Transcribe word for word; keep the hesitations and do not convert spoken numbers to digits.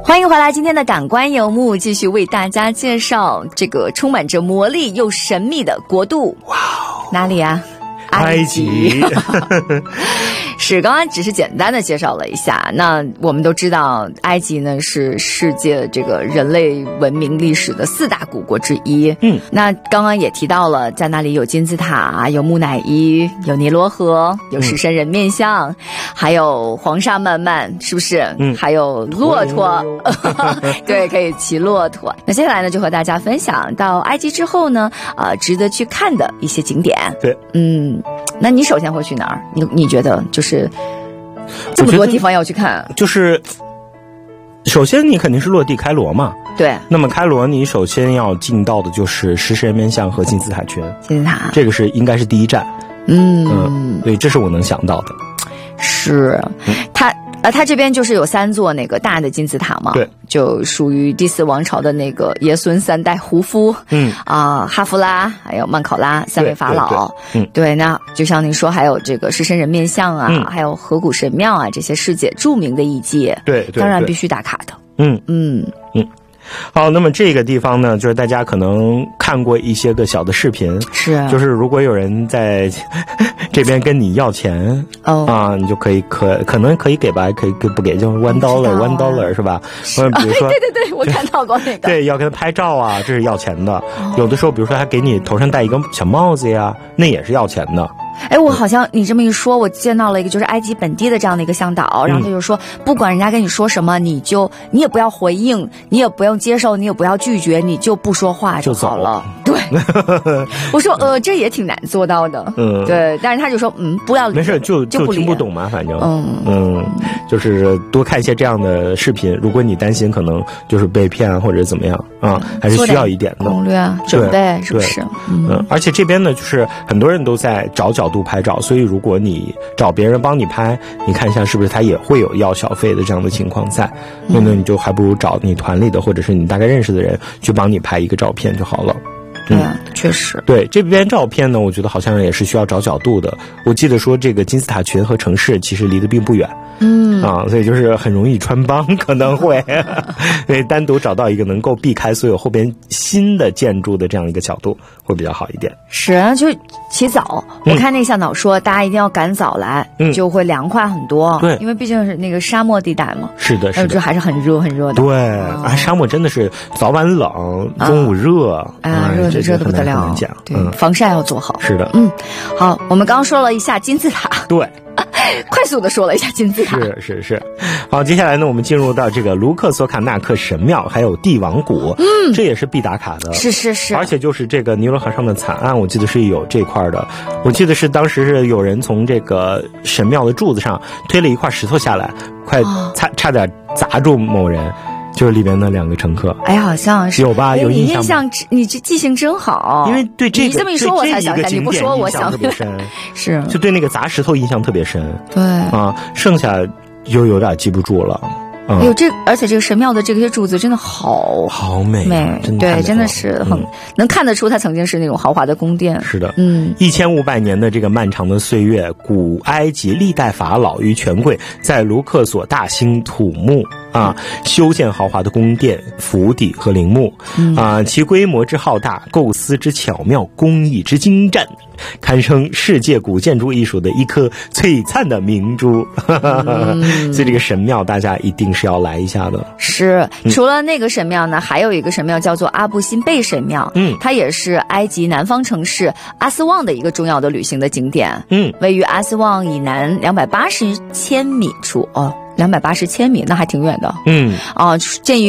欢迎回来，今天的感官游牧继续为大家介绍这个充满着魔力又神秘的国度。哇，哪里啊？ 埃及。 是，刚刚只是简单的介绍了一下。那我们都知道，埃及呢是世界这个人类文明历史的四大古国之一。 嗯， 那刚刚也提到了，在那里有金字塔，有木乃伊，有尼罗河，有狮身人面像，嗯、还有黄沙漫漫，是不是？ 嗯， 还有骆驼，对，可以骑骆驼。那接下来呢，就和大家分享到埃及之后呢，呃，值得去看的一些景点。 对， 嗯，那你首先会去哪儿？你你觉得就是？是这么多地方要去看， 就是首先你肯定是落地开罗嘛， 对。 那么开罗你首先要进到的就是狮身人面像和金字塔群， 金字塔这个是应该是第一站。 嗯嗯，对，这是我能想到的。 是，嗯、它呃，它这边就是有三座那个大的金字塔嘛， 对， 就属于第四王朝的那个爷孙三代胡夫， 嗯啊、呃，哈夫拉还有曼考拉三位法老， 对， 对， 对， 嗯、 对，那就像您说，还有这个狮身人面像啊， 嗯、 还有河谷神庙啊，这些世界著名的遗迹， 对， 对， 对， 当然必须打卡的。 嗯嗯嗯。好，那么这个地方呢，就是大家可能看过一些个小的视频， 是， 就是如果有人在这边跟你要钱，哦啊，你就可以可可能可以给吧，可以不给就 one dollar one dollar 是吧？ 是，比如说，对对对，我看到过那个， 对，要跟他拍照啊，这是要钱的。哦、有的时候，比如说他给你头上戴一个小帽子呀，那也是要钱的。 哎，我好像你这么一说，我见到了一个就是埃及本地的这样的一个向导，然后他就说，嗯、不管人家跟你说什么，你就你也不要回应，你也不用接受，你也不要拒绝，你就不说话就好了。对，我说呃，这也挺难做到的。嗯，对，但是他就说，嗯，不要没事，就就听不懂嘛，反正嗯嗯，就是多看一些这样的视频。如果你担心可能就是被骗或者怎么样啊，还是需要一点的攻略准备，是不是？ 嗯，嗯而且这边呢，就是很多人都在找角度拍照，所以如果你找别人帮你拍，你看一下是不是他也会有要小费的这样的情况在，那么、嗯、你就还不如找你团里的或者是你大概认识的人去帮你拍一个照片就好了。 对啊，确实。 对这边照片呢，我觉得好像也是需要找角度的。我记得说这个金字塔群和城市其实离得并不远。 嗯啊，所以就是很容易穿帮，可能会对单独找到一个能够避开所有后边新的建筑的这样一个角度会比较好一点。 是啊，就起早，嗯、我看那向导说大家一定要赶早来，嗯、就会凉快很多。 对， 因为毕竟是那个沙漠地带嘛。 是的，是的， 就还是很热很热的。 对，啊、哦，沙漠真的是早晚冷，中午热， 啊，啊热的热的不得了。对，嗯、防晒要做好。 是的， 嗯，好，我们刚说了一下金字塔。 对。 快速的说了一下金字塔， 是是是。好，接下来呢，我们进入到这个卢克索卡纳克神庙，还有帝王谷，嗯，这也是必打卡的。 是是是。 而且就是这个尼罗河上的惨案，我记得是有这块的。我记得是当时是有人从这个神庙的柱子上推了一块石头下来，快差差点砸住某人。就是里面的两个乘客， 哎，好像是有吧？有印象？ 你印象，你这记性真好。 因为对这个， 你这么一说，我才想起来。你不说，我想特别深。 是， 就对那个砸石头印象特别深。 对啊，剩下就有点记不住了。 哎呦，这而且这个神庙的这些柱子真的好好美， 美，对，真的是很、嗯、能看得出它曾经是那种豪华的宫殿。 是的， 嗯， 一千五百年的这个漫长的岁月，古埃及历代法老与权贵在卢克索大兴土木。啊，修建豪华的宫殿、府邸和陵墓，嗯、啊，其规模之浩大，构思之巧妙，工艺之精湛，堪称世界古建筑艺术的一颗璀璨的明珠。嗯、所以这个神庙大家一定是要来一下的。 是，除了那个神庙呢，还有一个神庙叫做阿布辛贝神庙，嗯，它也是埃及南方城市阿斯旺的一个重要的旅行的景点，嗯，位于阿斯旺以南两百八十千米处哦。两百八十千米，那还挺远的。 嗯， 啊，建于